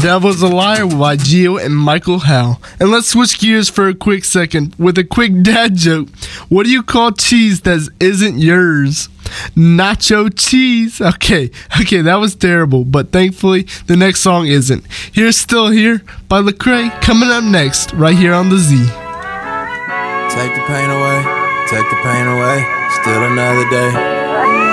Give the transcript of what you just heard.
Devil's a Liar by Gio and Michael Howell. And let's switch gears for a quick second with a quick dad joke. What do you call cheese that isn't yours? Nacho cheese. Okay, that was terrible, but thankfully the next song isn't. Here's Still Here by Lecrae, coming up next, right here on the Z. Take the pain away, still another day.